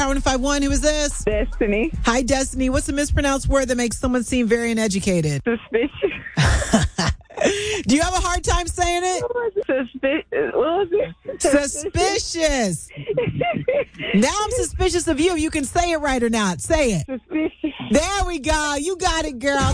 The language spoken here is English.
151, who is this? Destiny. Hi, Destiny. What's a mispronounced word that makes someone seem very uneducated? Suspicious. Do you have a hard time saying it? What was it? Suspicious. Now I'm suspicious of you. You can say it right or not. Say it. Suspicious. There we go. You got it, girl.